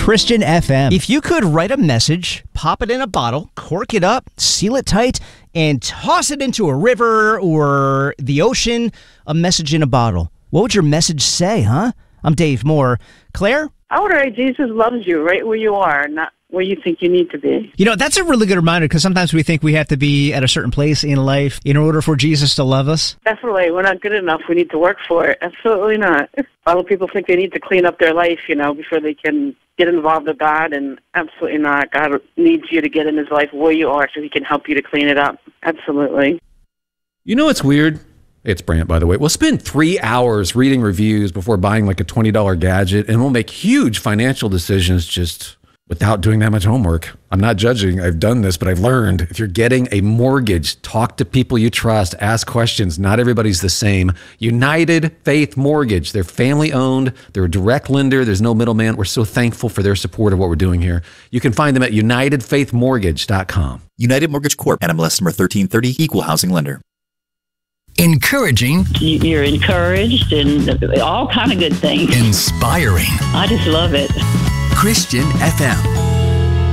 Christian FM. If you could write a message, pop it in a bottle, cork it up, seal it tight, and toss it into a river or the ocean, a message in a bottle, what would your message say, huh? I'm Dave Moore. Claire? I would write, Jesus loves you right where you are, not where you think you need to be. You know, that's a really good reminder because sometimes we think we have to be at a certain place in life in order for Jesus to love us. Definitely. We're not good enough. We need to work for it. Absolutely not. A lot of people think they need to clean up their life, before they can get involved with God, and absolutely not. God needs you to get in his life where you are so he can help you to clean it up. Absolutely. You know what's weird? It's Brant, by the way. We'll spend 3 hours reading reviews before buying like a $20 gadget, and we'll make huge financial decisions just without doing that much homework. I'm not judging. I've done this, but I've learned if you're getting a mortgage, talk to people you trust, ask questions. Not everybody's the same. United Faith Mortgage. They're family owned. They're a direct lender. There's no middleman. We're so thankful for their support of what we're doing here. You can find them at UnitedFaithMortgage.com. United Mortgage Corp. NMLS number 1330. Equal housing lender. Encouraging. You're encouraged and all kind of good things. Inspiring. I just love it. Christian FM.